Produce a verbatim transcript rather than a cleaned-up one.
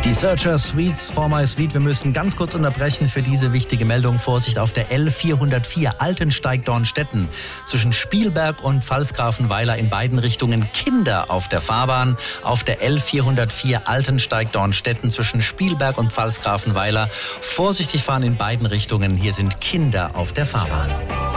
Die Searcher Suites for my Suite. Wir müssen ganz kurz unterbrechen für diese wichtige Meldung. Vorsicht auf der L vierhundertvier Altensteig-Dornstetten. Zwischen Spielberg und Pfalzgrafenweiler in beiden Richtungen Kinder auf der Fahrbahn. Auf der L vierhundertvier Altensteig-Dornstetten zwischen Spielberg und Pfalzgrafenweiler. Vorsichtig fahren in beiden Richtungen. Hier sind Kinder auf der Fahrbahn.